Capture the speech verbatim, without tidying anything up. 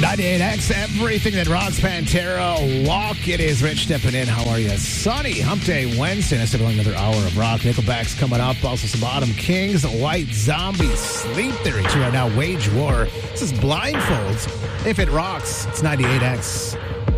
ninety-eight X, everything that rocks Pantera. Walk. It is Rich stepping in. How are you? Sunny Hump Day Wednesday. Instead of another hour of rock. Nickelback's coming up. Also some Autumn Kings, White Zombie, Sleep Theory too right now. Wage War. This is Blindfolds. If it rocks, it's ninety-eight X.